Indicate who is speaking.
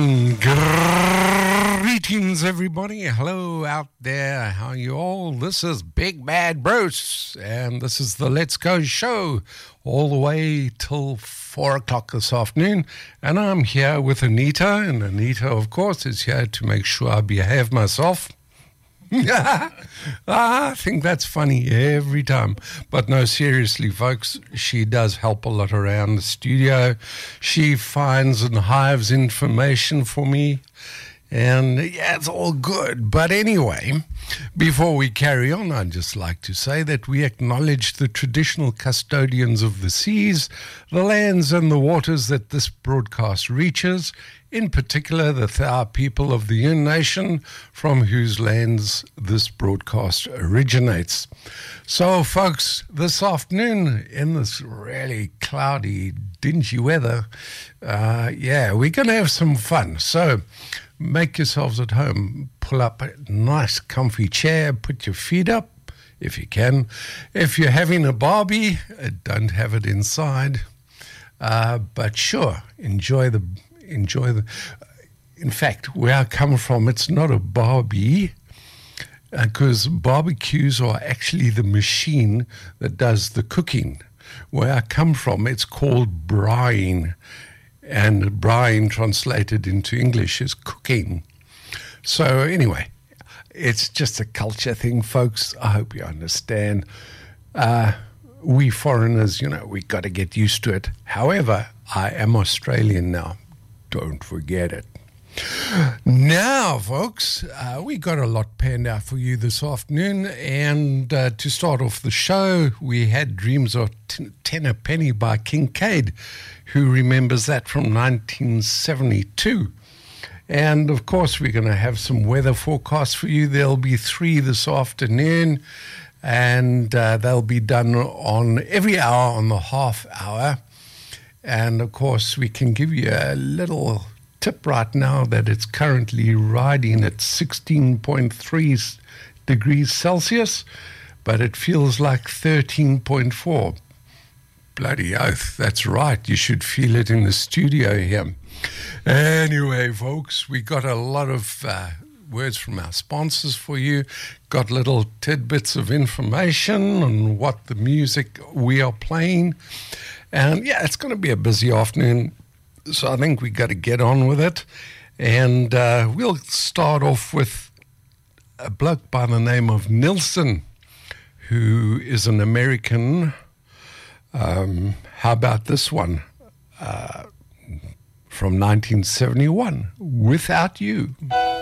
Speaker 1: Greetings, everybody. Hello out there. How are you all? This is Big Bad Bruce, and this is the Let's Go show all the way till 4 o'clock this afternoon. And I'm here with Anita, and Anita, of course, is here to make sure I behave myself. I think that's funny every time. But no, seriously, folks, she does help a lot around the studio. She finds and hives information for me. And yeah, it's all good. But anyway, before we carry on, I'd just like to say that we acknowledge the traditional custodians of the seas, the lands and the waters that this broadcast reaches, in particular the Thar people of the Yuin Nation, from whose lands this broadcast originates. So, folks, this afternoon, in this really cloudy, dingy weather, we're going to have some fun. So, make yourselves at home. Pull up a nice, comfy chair. Put your feet up, if you can. If you're having a barbie, don't have it inside. But sure, enjoy the. In fact, where I come from, it's not a barbie, because barbecues are actually the machine that does the cooking. Where I come from, it's called braaiing, and braaiing translated into English is cooking. So anyway, it's just a culture thing, folks. I hope you understand. We foreigners, we got to get used to it. However, I am Australian now. Don't forget it. Now, folks, we got a lot panned out for you this afternoon. And to start off the show, we had Dreams of Tenor Penny by Kincaid. Who remembers that from 1972? And, of course, we're going to have some weather forecasts for you. There'll be 3 this afternoon. And they'll be done on every hour on the half hour. And, of course, we can give you a little tip right now that it's currently riding at 16.3 degrees Celsius, but it feels like 13.4. Bloody oath, that's right. You should feel it in the studio here. Anyway, folks, we got a lot of words from our sponsors for you. Got little tidbits of information on what the music we are playing. And yeah, it's going to be a busy afternoon, so I think we got to get on with it. And we'll start off with a bloke by the name of Nilsson, who is an American. How about this one from 1971, Without You?